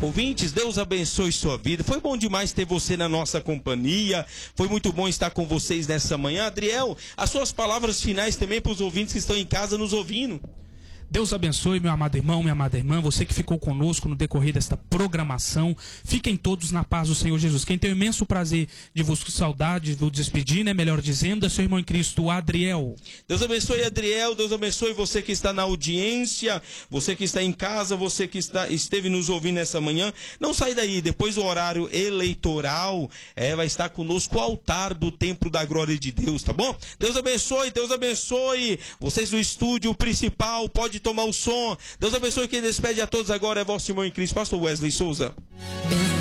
Ouvintes, Deus abençoe sua vida. Foi bom demais ter você na nossa companhia. Foi muito bom estar com vocês nessa manhã. Adriel, as suas palavras finais também para os ouvintes que estão em casa nos ouvindo. Deus abençoe, meu amado irmão, minha amada irmã, você que ficou conosco no decorrer desta programação. Fiquem todos na paz do Senhor Jesus. Quem tem o imenso prazer de vos saudar, de vos despedir, né? Melhor dizendo, é seu irmão em Cristo, Adriel. Deus abençoe, Adriel. Deus abençoe você que está na audiência, você que está em casa, você que esteve nos ouvindo essa manhã. Não sai daí, depois do horário eleitoral, vai estar conosco o altar do Templo da Glória de Deus, tá bom? Deus abençoe, Deus abençoe. Vocês do estúdio principal, pode tomar o som. Deus abençoe. Quem despede a todos agora é vosso irmão em Cristo, pastor Wesley Souza.